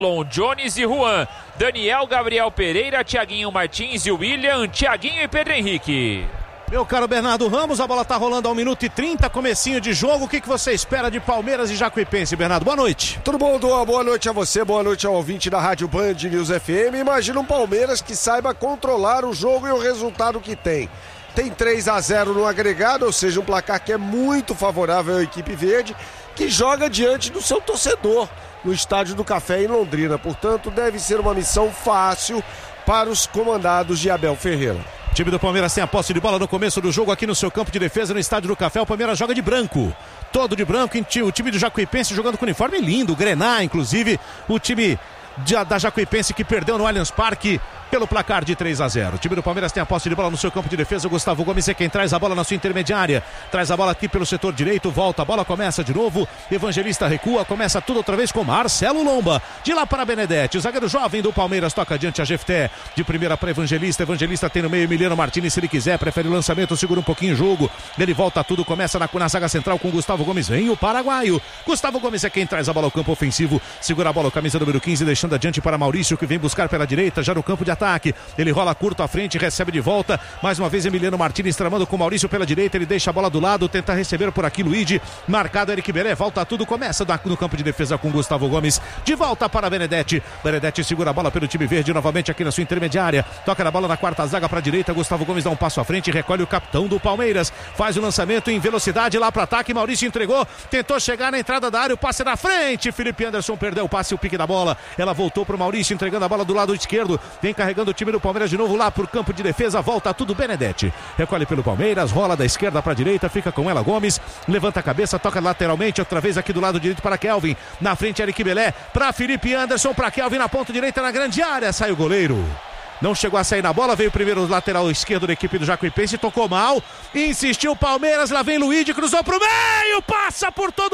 Jones e Juan, Daniel, Gabriel Pereira, Thiaguinho Martins e William, Thiaguinho e Pedro Henrique. Meu caro Bernardo Ramos, a bola tá rolando ao 1:30, comecinho de jogo. O que você espera de Palmeiras e Jacuipense, Bernardo? Boa noite. Tudo bom, Duan? Boa noite a você, boa noite ao ouvinte da Rádio Band News FM. Imagina um Palmeiras que saiba controlar o jogo e o resultado que tem. Tem 3-0 no agregado, ou seja, um placar que é muito favorável à equipe verde, que joga diante do seu torcedor no Estádio do Café em Londrina. Portanto, deve ser uma missão fácil para os comandados de Abel Ferreira. O time do Palmeiras tem a posse de bola no começo do jogo aqui no seu campo de defesa no Estádio do Café. O Palmeiras joga de branco, todo de branco. O time do Jacuipense jogando com uniforme lindo, Grená, inclusive. O time da Jacuipense que perdeu no Allianz Parque pelo placar de 3-0. O time do Palmeiras tem a posse de bola no seu campo de defesa. O Gustavo Gomes é quem traz a bola na sua intermediária. Traz a bola aqui pelo setor direito, volta, a bola começa de novo. Evangelista recua, começa tudo outra vez com Marcelo Lomba. De lá para Benedetti, o zagueiro jovem do Palmeiras toca adiante a Jefté. De primeira para Evangelista. Evangelista tem no meio Emiliano Martins, se ele quiser, prefere o lançamento, segura um pouquinho o jogo. Ele volta tudo, começa na zaga central com o Gustavo Gomes. Vem o paraguaio. Gustavo Gomes é quem traz a bola ao campo ofensivo. Segura a bola, camisa número 15, deixando adiante para Maurício, que vem buscar pela direita, já no campo de ataque. Ele rola curto à frente, recebe de volta. Mais uma vez Emiliano Martins tramando com Maurício pela direita. Ele deixa a bola do lado, tenta receber por aqui Luigi. Marcado Eric Belé, volta tudo, começa no campo de defesa com Gustavo Gomes. De volta para Benedetti. Benedetti segura a bola pelo time verde novamente aqui na sua intermediária. Toca na bola na quarta zaga para a direita. Gustavo Gomes dá um passo à frente, recolhe o capitão do Palmeiras. Faz o lançamento em velocidade lá para ataque. Maurício entregou, tentou chegar na entrada da área. O passe na frente. Felipe Anderson perdeu o passe e o pique da bola. Ela voltou para o Maurício, entregando a bola do lado esquerdo. Vem carregando o time do Palmeiras de novo lá por campo de defesa, volta tudo Benedetti, recolhe pelo Palmeiras, rola da esquerda para a direita, fica com ela Gomes, levanta a cabeça, toca lateralmente, outra vez aqui do lado direito para Kelvin, na frente Eric Belé, para Felipe Anderson, para Kelvin na ponta direita na grande área, sai o goleiro. Não chegou a sair na bola, veio primeiro o lateral esquerdo da equipe do Jacuipense, tocou mal, insistiu o Palmeiras, lá vem Luigi, cruzou pro meio, passa por todo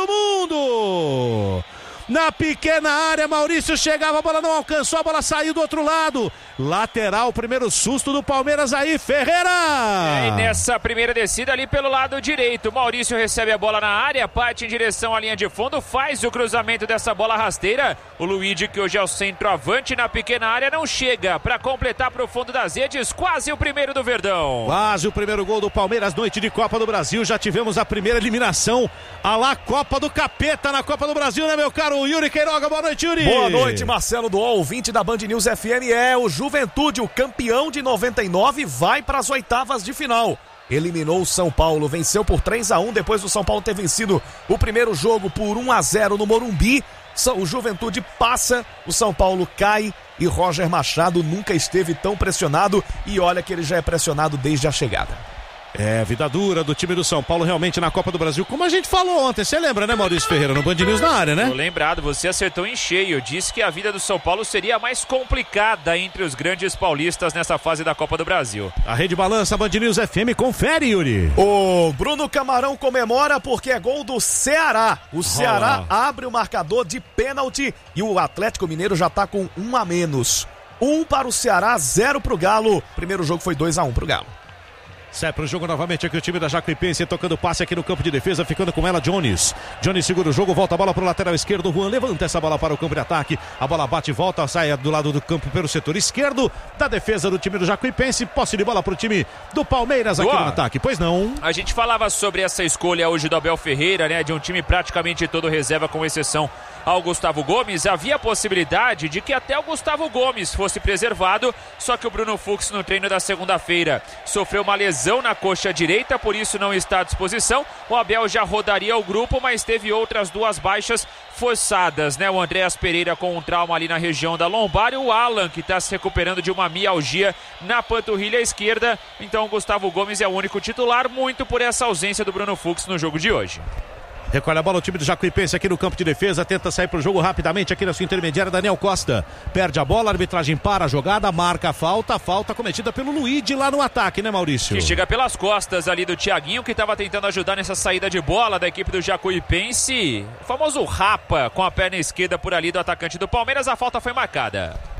mundo! Na pequena área, Maurício chegava, a bola não alcançou, a bola saiu do outro lado. Lateral, primeiro susto do Palmeiras aí, Ferreira! E nessa primeira descida ali pelo lado direito, Maurício recebe a bola na área, parte em direção à linha de fundo, faz o cruzamento dessa bola rasteira. O Luigi, que hoje é o centroavante na pequena área, não chega para completar para o fundo das redes, quase o primeiro do Verdão. Quase o primeiro gol do Palmeiras, noite de Copa do Brasil, já tivemos a primeira eliminação, a lá Copa do Capeta na Copa do Brasil, né, meu caro Yuri Queiroga? Boa noite, Yuri. Boa noite, Marcelo Duó, ouvinte da Band News FM. O Juventude, o campeão de 99, vai para as oitavas de final. Eliminou o São Paulo, venceu por 3-1, depois do São Paulo ter vencido o primeiro jogo por 1-0 no Morumbi. O Juventude passa, o São Paulo cai e Roger Machado nunca esteve tão pressionado, e olha que ele já é pressionado desde a chegada. É, vida dura do time do São Paulo realmente na Copa do Brasil, como a gente falou ontem, você lembra, né, Maurício Ferreira, no Band News na área, né? Tô lembrado, você acertou em cheio, disse que a vida do São Paulo seria a mais complicada entre os grandes paulistas nessa fase da Copa do Brasil. A Rede Balança, Band News FM, confere, Yuri. O Bruno Camarão comemora porque é gol do Ceará. O Ceará abre o marcador de pênalti e o Atlético Mineiro já tá com 1 a menos. 1 para o Ceará, 0 pro Galo. Primeiro jogo foi 2-1 pro Galo. Sai pro jogo novamente aqui o time da Jacuipense, tocando passe aqui no campo de defesa, ficando com ela Jones. Jones segura o jogo, volta a bola pro lateral esquerdo, Juan levanta essa bola para o campo de ataque, a bola bate e volta, sai do lado do campo pelo setor esquerdo da defesa do time do Jacuipense, posse de bola pro time do Palmeiras aqui no ataque, pois não? A gente falava sobre essa escolha hoje do Abel Ferreira, né, de um time praticamente todo reserva, com exceção ao Gustavo Gomes. Havia a possibilidade de que até o Gustavo Gomes fosse preservado, só que o Bruno Fux no treino da segunda-feira sofreu uma lesão na coxa direita, por isso não está à disposição. O Abel já rodaria o grupo, mas teve outras duas baixas forçadas, né? O Andréas Pereira com um trauma ali na região da lombar e o Alan, que está se recuperando de uma mialgia na panturrilha esquerda. Então o Gustavo Gomes é o único titular, muito por essa ausência do Bruno Fux no jogo de hoje. Recolhe a bola o time do Jacuipense aqui no campo de defesa, tenta sair pro jogo rapidamente aqui na sua intermediária, Daniel Costa perde a bola, a arbitragem para a jogada, marca a falta cometida pelo Luigi lá no ataque, né, Maurício? Que chega pelas costas ali do Thiaguinho, que estava tentando ajudar nessa saída de bola da equipe do Jacuipense, o famoso rapa com a perna esquerda por ali do atacante do Palmeiras, a falta foi marcada.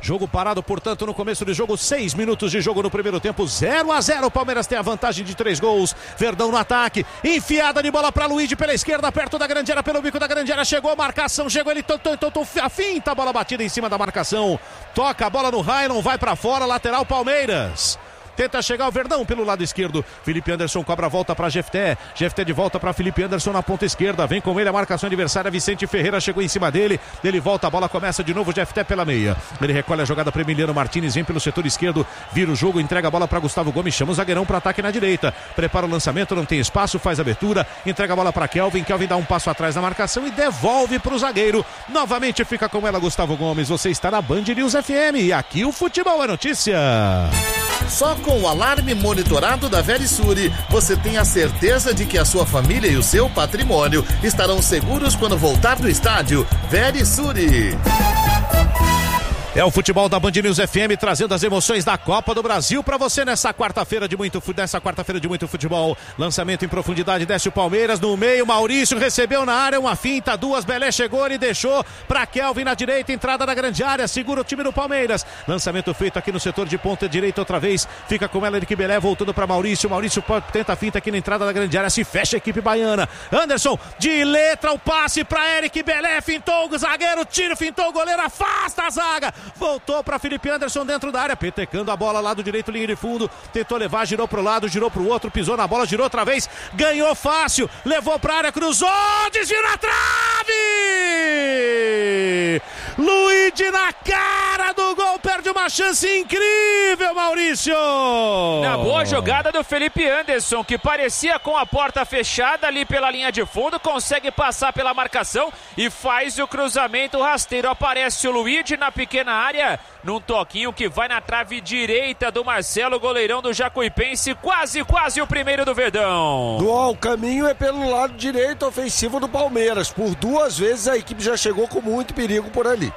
Jogo parado, portanto, no começo de jogo, 6 minutos de jogo no primeiro tempo, 0-0. O Palmeiras tem a vantagem de 3 gols. Verdão no ataque, enfiada de bola para Luigi pela esquerda, perto da grande área, pelo bico da grande área, chegou a marcação, chegou ele, a finta, a bola batida em cima da marcação. Toca a bola no raio, não vai para fora, lateral Palmeiras. Tenta chegar o Verdão pelo lado esquerdo. Felipe Anderson cobra a volta para Jefté. Jefté de volta para Felipe Anderson na ponta esquerda. Vem com ele a marcação adversária. Vicente Ferreira chegou em cima dele. Ele volta, a bola começa de novo. Jefté pela meia. Ele recolhe a jogada para Emiliano Martins. Vem pelo setor esquerdo. Vira o jogo. Entrega a bola para Gustavo Gomes. Chama o zagueirão para ataque na direita. Prepara o lançamento. Não tem espaço. Faz a abertura. Entrega a bola para Kelvin. Kelvin dá um passo atrás na marcação e devolve para o zagueiro. Novamente fica com ela Gustavo Gomes. Você está na Band News FM. E aqui o futebol é notícia. Só com o alarme monitorado da Verisure, você tem a certeza de que a sua família e o seu patrimônio estarão seguros quando voltar do estádio. Verisure. É o futebol da Band News FM trazendo as emoções da Copa do Brasil para você nessa quarta-feira de muito futebol. Lançamento em profundidade, desce o Palmeiras no meio, Maurício recebeu na área uma finta, duas, Belé chegou, ele deixou para Kelvin na direita, entrada da grande área, segura o time do Palmeiras. Lançamento feito aqui no setor de ponta direita outra vez, fica com ela Eric Belé voltando para Maurício tenta a finta aqui na entrada da grande área, se fecha a equipe baiana. Anderson de letra, o passe para Eric Belé, fintou o zagueiro, tiro, fintou o goleiro, afasta a zaga. Voltou para Felipe Anderson dentro da área, petecando a bola lado direito, linha de fundo, tentou levar, girou pro lado, girou pro outro, pisou na bola, girou outra vez, ganhou fácil, levou pra área, cruzou, desvio na trave! Luigi na cara do gol, perde uma chance incrível, Maurício! Na boa jogada do Felipe Anderson, que parecia com a porta fechada ali pela linha de fundo, consegue passar pela marcação e faz o cruzamento rasteiro, aparece o Luigi na pequena área, num toquinho que vai na trave direita do Marcelo, goleirão do Jacuipense, quase o primeiro do Verdão. O caminho é pelo lado direito ofensivo do Palmeiras, por 2 vezes a equipe já chegou com muito perigo por ali.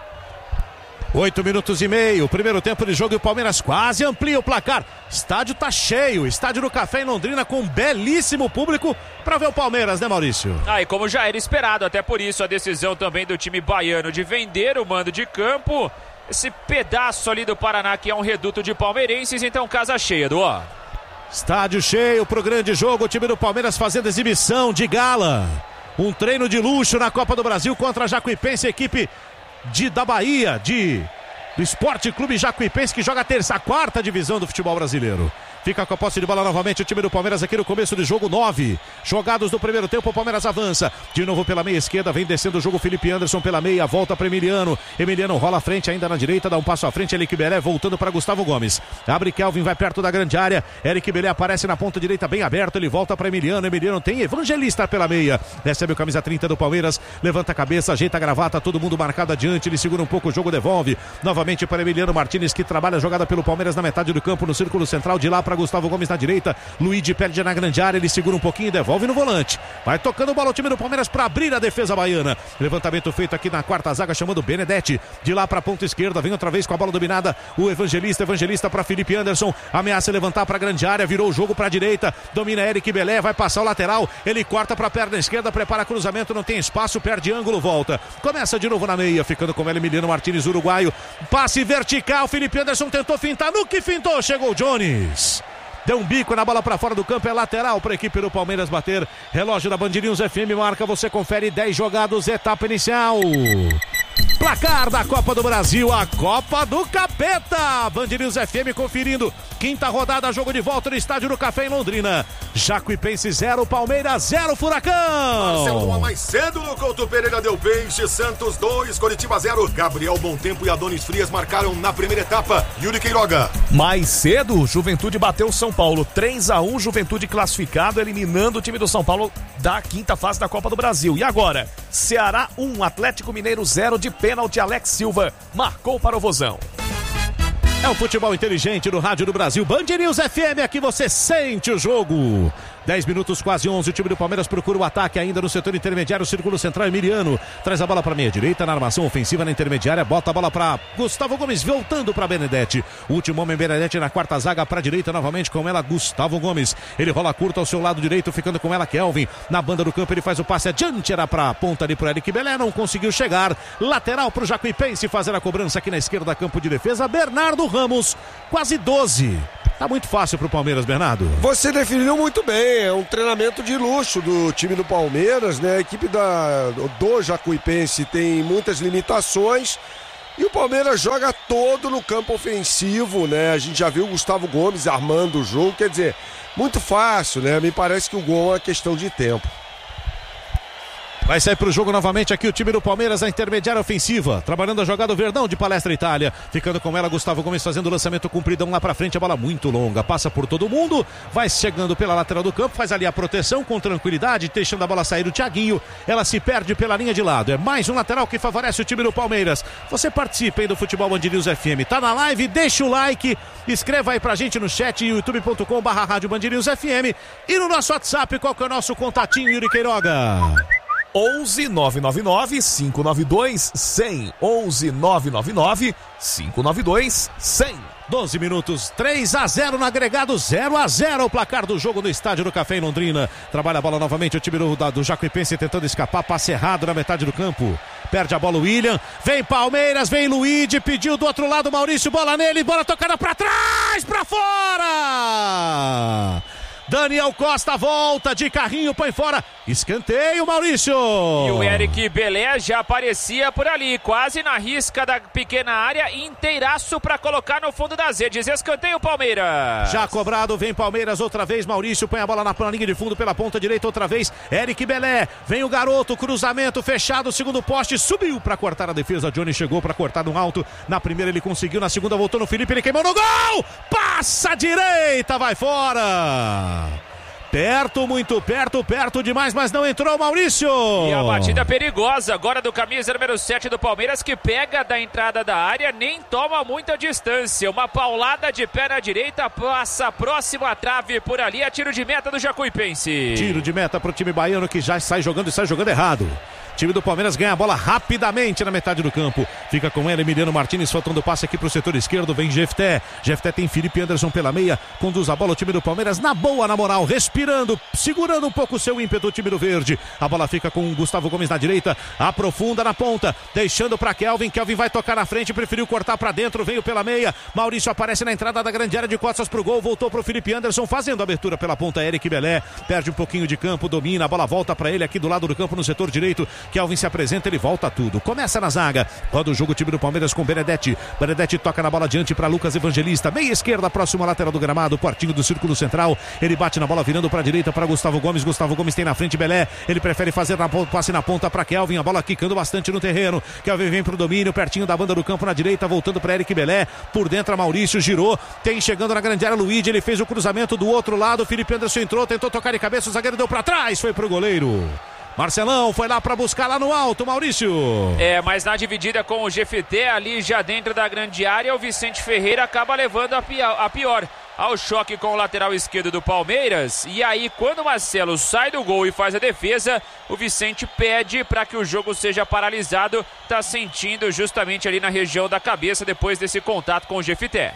8 minutos e meio, primeiro tempo de jogo e o Palmeiras quase amplia o placar. Estádio tá cheio, estádio do Café em Londrina com um belíssimo público para ver o Palmeiras, né, Maurício? E como já era esperado, até por isso a decisão também do time baiano de vender o mando de campo, esse pedaço ali do Paraná que é um reduto de palmeirenses, então casa cheia, Duó. Estádio cheio pro grande jogo, o time do Palmeiras fazendo exibição de gala. Um treino de luxo na Copa do Brasil contra a Jacuipense, equipe da Bahia, do Esporte Clube Jacuipense, que joga a quarta divisão do futebol brasileiro. Fica com a posse de bola novamente o time do Palmeiras aqui no começo de jogo, 9 jogados do primeiro tempo, o Palmeiras avança, de novo pela meia esquerda, vem descendo o jogo Felipe Anderson pela meia, volta para Emiliano rola à frente, ainda na direita, dá um passo à frente, Eric Belé voltando para Gustavo Gomes, abre Kelvin, vai perto da grande área, Eric Belé aparece na ponta direita bem aberto, ele volta para Emiliano tem Evangelista pela meia, recebe o camisa 30 do Palmeiras, levanta a cabeça, ajeita a gravata, todo mundo marcado adiante, ele segura um pouco o jogo, devolve, novamente para Emiliano Martins, que trabalha a jogada pelo Palmeiras na metade do campo, no círculo central, de lá para Gustavo Gomes na direita, Luigi perde na grande área, ele segura um pouquinho e devolve no volante, vai tocando bola o time do Palmeiras para abrir a defesa baiana, levantamento feito aqui na quarta zaga, chamando Benedetti, de lá para a ponta esquerda, vem outra vez com a bola dominada, o Evangelista para Felipe Anderson, ameaça levantar para a grande área, virou o jogo para a direita, domina Eric Belé, vai passar o lateral, ele corta para a perna esquerda, prepara cruzamento, não tem espaço, perde ângulo, volta, começa de novo na meia, ficando com Emiliano Martins, uruguaio, passe vertical, Felipe Anderson tentou fintar, no que fintou, chegou o Jones. Deu um bico na bola para fora do campo, é lateral para a equipe do Palmeiras bater. Relógio da Band News FM marca, você confere 10 jogados, etapa inicial. Placar da Copa do Brasil, a Copa do Capeta. Band News FM conferindo. Quinta rodada, jogo de volta no estádio do Café em Londrina. Jacuipense 0, Palmeiras 0, Furacão. Marcelo, mais cedo no Couto Pereira deu peixe. Santos 2, Coritiba 0. Gabriel Bontempo e Adonis Frias marcaram na primeira etapa. Yuri Queiroga. Mais cedo, Juventude bateu o São Paulo 3-1, Juventude classificado, eliminando o time do São Paulo da quinta fase da Copa do Brasil. E agora, Ceará 1, Atlético Mineiro 0, de pênalti, Alex Silva marcou para o Vozão. É o futebol inteligente do Rádio do Brasil, Band News FM, aqui você sente o jogo. 10 minutos, quase 11. O time do Palmeiras procura o ataque ainda no setor intermediário. Círculo central, Emiliano traz a bola para meia direita na armação ofensiva na intermediária. Bota a bola para Gustavo Gomes, voltando para Benedetti. Último homem, Benedetti na quarta zaga para a direita novamente com ela, Gustavo Gomes. Ele rola curto ao seu lado direito, ficando com ela, Kelvin. Na banda do campo ele faz o passe adiante, era para a ponta ali para o Eric Belé, não conseguiu chegar. Lateral para o Jacuipense fazer a cobrança aqui na esquerda, campo de defesa. Bernardo Ramos, quase 12. Tá muito fácil pro Palmeiras, Bernardo. Você definiu muito bem, é um treinamento de luxo do time do Palmeiras, né? A equipe do Jacuipense tem muitas limitações e o Palmeiras joga todo no campo ofensivo, né? A gente já viu o Gustavo Gomes armando o jogo, quer dizer, muito fácil, né? Me parece que o gol é uma questão de tempo. Vai sair pro jogo novamente aqui o time do Palmeiras, a intermediária ofensiva, trabalhando a jogada do Verdão de Palestra Itália, ficando com ela Gustavo Gomes fazendo o lançamento compridão lá pra frente, a bola muito longa, passa por todo mundo, vai chegando pela lateral do campo, faz ali a proteção com tranquilidade, deixando a bola sair do Thiaguinho, ela se perde pela linha de lado, é mais um lateral que favorece o time do Palmeiras. Você participa aí do Futebol Band News FM, tá na live, deixa o like, escreva aí pra gente no chat, youtube.com/Rádio Band News FM e no nosso WhatsApp, qual que é o nosso contatinho, Yuri Queiroga? 11 999 592 100. 11 999 592 100. 12 minutos, 3-0 no agregado, 0-0 o placar do jogo no Estádio do Café em Londrina. Trabalha a bola novamente o time do Jacuipense tentando escapar, passe errado na metade do campo. Perde a bola o William, vem Palmeiras, vem Luigi, pediu do outro lado Maurício, bola nele, bola tocada pra trás, pra fora! Daniel Costa volta de carrinho, põe fora. Escanteio, Maurício. E o Eric Belé já aparecia por ali, quase na risca da pequena área, inteiraço para colocar no fundo das redes. Escanteio, Palmeiras. Já cobrado, vem Palmeiras outra vez. Maurício põe a bola na linha de fundo pela ponta direita outra vez. Eric Belé, vem o garoto, cruzamento fechado, segundo poste, subiu para cortar a defesa. Johnny chegou para cortar no alto. Na primeira ele conseguiu, na segunda voltou no Felipe, ele queimou no gol. Passa a direita, vai fora. Perto, muito perto, perto demais, mas não entrou, Maurício. E a batida perigosa agora do camisa número 7 do Palmeiras, que pega da entrada da área, nem toma muita distância. Uma paulada de pé na direita, passa próximo à trave por ali, é tiro de meta do Jacuipense. Tiro de meta pro time baiano que já sai jogando e sai jogando errado. Time do Palmeiras ganha a bola rapidamente na metade do campo. Fica com ela, Emiliano Martins, faltando passe aqui pro setor esquerdo. Vem Jefté. Jefté tem Felipe Anderson pela meia. Conduz a bola o time do Palmeiras na boa, na moral. Respirando, segurando um pouco o seu ímpeto o time do verde. A bola fica com o Gustavo Gomes na direita. Aprofunda na ponta. Deixando pra Kelvin. Kelvin vai tocar na frente. Preferiu cortar pra dentro. Veio pela meia. Maurício aparece na entrada da grande área de costas pro gol. Voltou pro Felipe Anderson. Fazendo a abertura pela ponta. Eric Belé. Perde um pouquinho de campo. Domina. A bola volta pra ele aqui do lado do campo no setor direito. Kelvin se apresenta, ele volta tudo. Começa na zaga. Roda o jogo o time do Palmeiras com Benedetti. Benedetti toca na bola adiante para Lucas Evangelista. Meia esquerda, próximo à lateral do gramado. Portinho do círculo central. Ele bate na bola virando para a direita para Gustavo Gomes. Gustavo Gomes tem na frente Belé. Ele prefere fazer passe na ponta para Kelvin. A bola quicando bastante no terreno. Kelvin vem pro domínio, pertinho da banda do campo na direita, voltando para Eric Belé. Por dentro a Maurício, girou. Tem chegando na grande área Luigi. Ele fez o cruzamento do outro lado. Felipe Anderson entrou, tentou tocar de cabeça. O zagueiro deu para trás. Foi pro goleiro. Marcelão foi lá para buscar lá no alto, Maurício. Mas na dividida com o Jefté, ali já dentro da grande área, o Vicente Ferreira acaba levando a pior. Ao choque com o lateral esquerdo do Palmeiras. E aí, quando o Marcelo sai do gol e faz a defesa, o Vicente pede para que o jogo seja paralisado. Tá sentindo justamente ali na região da cabeça depois desse contato com o Jefté.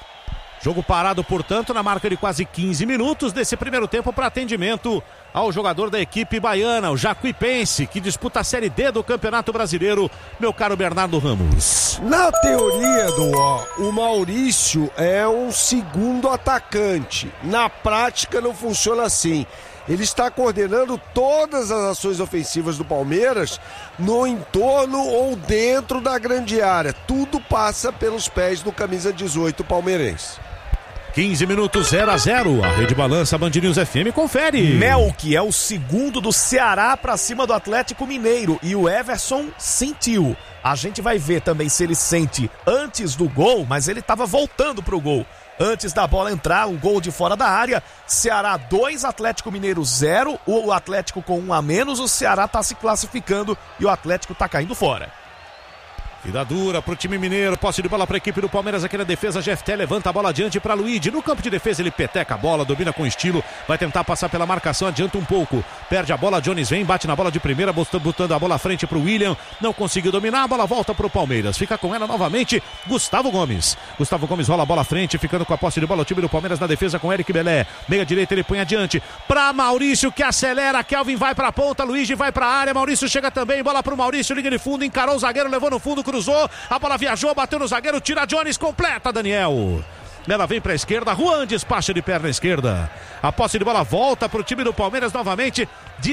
Jogo parado, portanto, na marca de quase 15 minutos desse primeiro tempo para atendimento ao jogador da equipe baiana, o Jacuipense, que disputa a Série D do Campeonato Brasileiro, meu caro Bernardo Ramos. Na teoria, o Maurício é um segundo atacante. Na prática não funciona assim. Ele está coordenando todas as ações ofensivas do Palmeiras no entorno ou dentro da grande área. Tudo passa pelos pés do camisa 18 palmeirense. 15 minutos, 0-0. A Rede Balança, Band News FM, confere. Melk é o segundo do Ceará para cima do Atlético Mineiro e o Everson sentiu. A gente vai ver também se ele sente antes do gol, mas ele estava voltando pro gol. Antes da bola entrar, um gol de fora da área. Ceará 2, Atlético Mineiro 0. O Atlético com 1 a menos, o Ceará está se classificando e o Atlético está caindo fora. Vida dura pro time mineiro, posse de bola pra equipe do Palmeiras aqui na defesa, Jefté levanta a bola adiante pra Luigi, no campo de defesa ele peteca a bola, domina com estilo, vai tentar passar pela marcação, adianta um pouco, perde a bola, Jones vem, bate na bola de primeira, botando a bola à frente pro William, não conseguiu dominar, a bola volta pro Palmeiras, fica com ela novamente, Gustavo Gomes rola a bola à frente, ficando com a posse de bola, o time do Palmeiras na defesa com Eric Belé, meia direita ele põe adiante, pra Maurício que acelera, Kelvin vai pra ponta, Luigi vai pra área, Maurício chega também, bola pro Maurício, liga de fundo, encarou o zagueiro, levou no fundo, cruzou, a bola viajou, bateu no zagueiro, tira Jones, completa Daniel. Ela vem para a esquerda, Juan despacha de perna esquerda. A posse de bola volta para o time do Palmeiras novamente,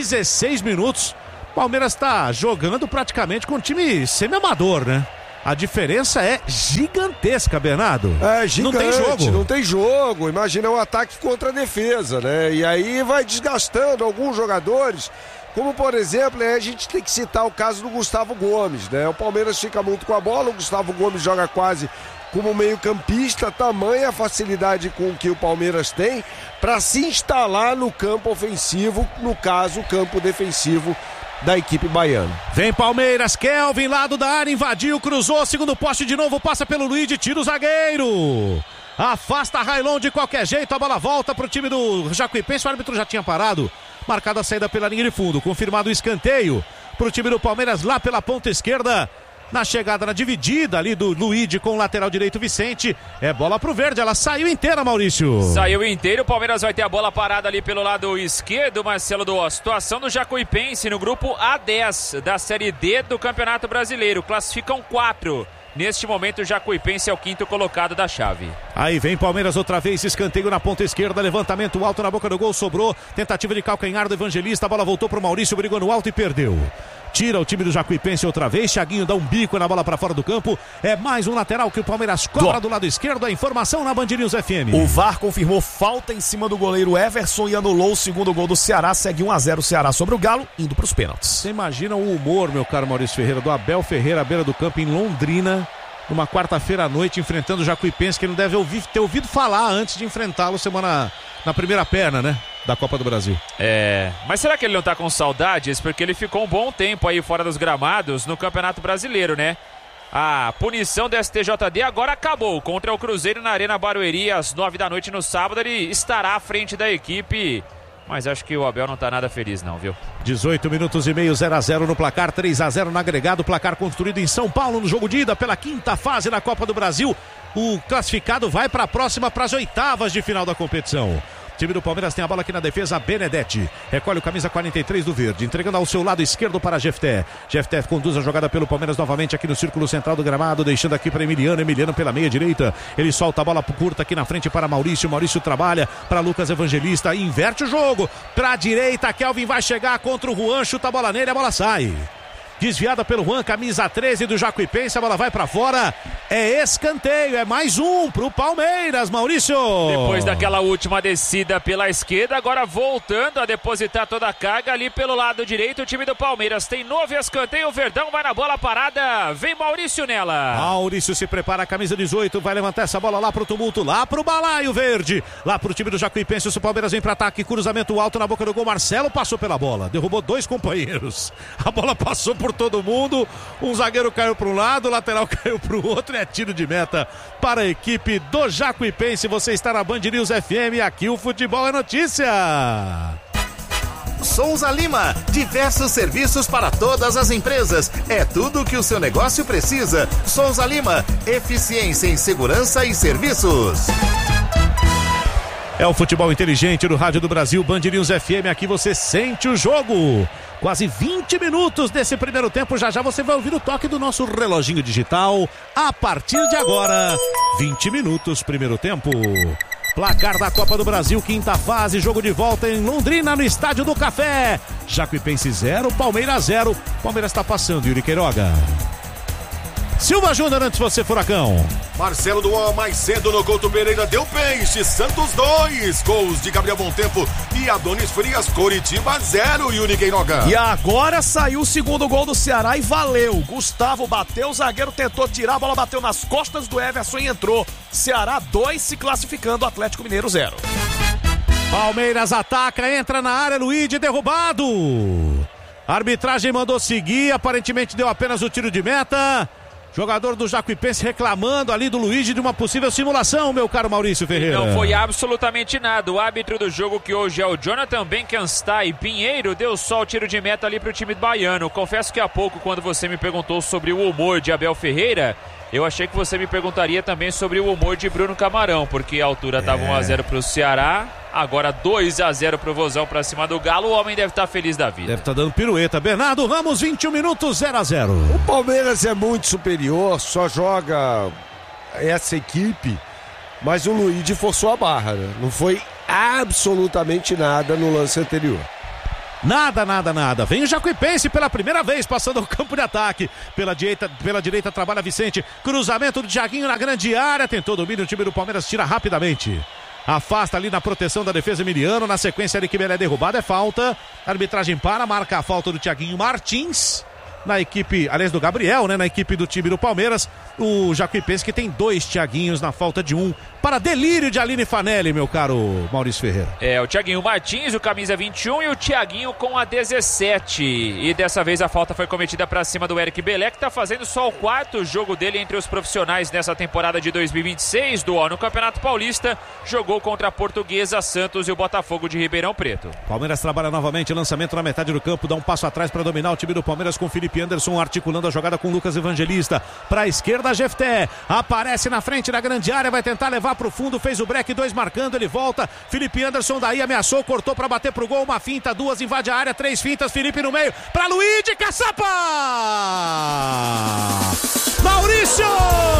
16 minutos. Palmeiras está jogando praticamente com um time semi-amador, né? A diferença é gigantesca, Bernardo. É gigante, não tem jogo. Imagina um ataque contra a defesa, né? E aí vai desgastando alguns jogadores. Como, por exemplo, a gente tem que citar o caso do Gustavo Gomes, né? O Palmeiras fica muito com a bola, o Gustavo Gomes joga quase como meio-campista, tamanha a facilidade com que o Palmeiras tem para se instalar no campo ofensivo, no caso, o campo defensivo da equipe baiana. Vem Palmeiras, Kelvin, lado da área, invadiu, cruzou, segundo poste de novo, passa pelo Luigi, tira o zagueiro. Afasta Railon de qualquer jeito, a bola volta pro time do Jacuipense, o árbitro já tinha parado. Marcada a saída pela linha de fundo, confirmado o escanteio pro time do Palmeiras lá pela ponta esquerda. Na chegada, na dividida ali do Luigi com o lateral direito Vicente. É bola pro verde, ela saiu inteira, Maurício. Saiu inteira, o Palmeiras vai ter a bola parada ali pelo lado esquerdo, Marcelo. A situação do Jacuipense no grupo A10 da Série D do Campeonato Brasileiro. Classificam 4. Neste momento, o Jacuipense é o 5º colocado da chave. Aí vem Palmeiras outra vez, escanteio na ponta esquerda, levantamento alto na boca do gol, sobrou, tentativa de calcanhar do Evangelista, a bola voltou pro Maurício, brigou no alto e perdeu. Tira o time do Jacuipense outra vez, Thiaguinho dá um bico na bola para fora do campo, é mais um lateral que o Palmeiras cobra do lado esquerdo, a informação na Band News FM. O VAR confirmou falta em cima do goleiro Everson e anulou o segundo gol do Ceará, segue 1-0 o Ceará sobre o Galo, indo para os pênaltis. Você imagina o humor, meu caro Maurício Ferreira, do Abel Ferreira à beira do campo em Londrina, numa quarta-feira à noite, enfrentando o Jacuipense, que ele não deve ter ouvido falar antes de enfrentá-lo na primeira perna, né? Da Copa do Brasil. Mas será que ele não tá com saudades? Porque ele ficou um bom tempo aí fora dos gramados no Campeonato Brasileiro, né? A punição do STJD agora acabou. Contra o Cruzeiro na Arena Barueri, às 9 da noite no sábado, ele estará à frente da equipe. Mas acho que o Abel não tá nada feliz não, viu? 18 minutos e meio, 0-0 no placar, 3-0 no agregado, placar construído em São Paulo no jogo de ida pela 5ª fase da Copa do Brasil. O classificado vai para a próxima, para as oitavas de final da competição. O time do Palmeiras tem a bola aqui na defesa, Benedetti. Recolhe o camisa 43 do verde, entregando ao seu lado esquerdo para Jefté. Jefté conduz a jogada pelo Palmeiras novamente aqui no círculo central do gramado, deixando aqui para Emiliano. Emiliano pela meia direita. Ele solta a bola curta aqui na frente para Maurício. Maurício trabalha para Lucas Evangelista. Inverte o jogo. Para a direita, Kelvin vai chegar contra o Juan, chuta a bola nele, a bola sai. Desviada pelo Juan, camisa 13 do Jacuipense, a bola vai pra fora, é escanteio, é mais um pro Palmeiras, Maurício. Depois daquela última descida pela esquerda, agora voltando a depositar toda a carga ali pelo lado direito, o time do Palmeiras tem novo escanteio, o Verdão vai na bola parada, vem Maurício nela. Maurício se prepara, camisa 18, vai levantar essa bola lá pro tumulto, lá pro balaio verde, lá pro time do Jacuipense, o Palmeiras vem pra ataque, cruzamento alto na boca do gol, Marcelo passou pela bola, derrubou 2 companheiros, a bola passou por todo mundo, um zagueiro caiu para um lado, o lateral caiu para o outro, é tiro de meta para a equipe do Jacuipense. Você está na Band News FM, aqui o futebol é notícia. Souza Lima, diversos serviços para todas as empresas, é tudo o que o seu negócio precisa. Souza Lima, eficiência em segurança e serviços. É o futebol inteligente do Rádio do Brasil, Band News FM, aqui você sente o jogo. Quase 20 minutos desse primeiro tempo, já você vai ouvir o toque do nosso reloginho digital. A partir de agora, 20 minutos, primeiro tempo. Placar da Copa do Brasil, 5ª fase, jogo de volta em Londrina, no Estádio do Café. Jacuipense 0, Palmeiras 0. Palmeiras está passando, Yuri Queiroga. Silva Júnior, antes você, Furacão. Marcelo Duan, mais cedo no Couto Pereira, deu peixe, Santos 2, gols de Gabriel Bontempo e Adonis Frias, Coritiba 0, Yuri Queiroga. E agora saiu o segundo gol do Ceará e valeu. Gustavo bateu, o zagueiro tentou tirar, a bola bateu nas costas do Everson e entrou. Ceará 2 se classificando, Atlético Mineiro 0. Palmeiras ataca, entra na área, Luigi derrubado. A arbitragem mandou seguir, aparentemente deu apenas o tiro de meta. Jogador do Jacuipense reclamando ali do Luigi de uma possível simulação, meu caro Maurício Ferreira. Não foi absolutamente nada. O árbitro do jogo, que hoje é o Jonathan Benkenstein Pinheiro, deu só o tiro de meta ali pro time baiano. Confesso que há pouco, quando você me perguntou sobre o humor de Abel Ferreira, eu achei que você me perguntaria também sobre o humor de Bruno Camarão, porque a altura estava 1-0 pro Ceará, agora 2-0 pro Vozão pra cima do Galo. O homem deve estar feliz da vida. Deve estar dando pirueta. Bernardo Ramos, 21 minutos, 0-0. O Palmeiras é muito superior, só joga essa equipe, mas o Luigi forçou a barra, né? Não foi absolutamente nada no lance anterior. Nada. Vem o Jacuipense pela primeira vez, passando ao campo de ataque. Pela direita trabalha Vicente. Cruzamento do Thiaguinho na grande área. Tentou domínio, o time do Palmeiras tira rapidamente. Afasta ali na proteção da defesa Emiliano. Na sequência, ele que é derrubado, é falta. A arbitragem marca a falta do Thiaguinho Martins. Na equipe, aliás, do Gabriel, né? Na equipe do time do Palmeiras. O Jacuipense que tem 2 Thiaguinhos na falta de 1. Para delírio de Aline Fanelli, meu caro Maurício Ferreira. É, o Thiaguinho Martins, o camisa 21, e o Thiaguinho com a 17. E dessa vez a falta foi cometida para cima do Eric Belé, que está fazendo só o 4º jogo dele entre os profissionais nessa temporada de 2026 do no Campeonato Paulista. Jogou contra a Portuguesa, Santos e o Botafogo de Ribeirão Preto. Palmeiras trabalha novamente, lançamento na metade do campo, dá um passo atrás para dominar o time do Palmeiras com Felipe Anderson articulando a jogada com Lucas Evangelista. Para a esquerda, Jefté aparece na frente da grande área, vai tentar levar pro fundo, fez o break, 2 marcando, ele volta, Felipe Anderson daí ameaçou, cortou para bater pro gol, uma finta, 2 invade a área, 3 fintas, Felipe no meio, para Luigi, caçapa! Maurício!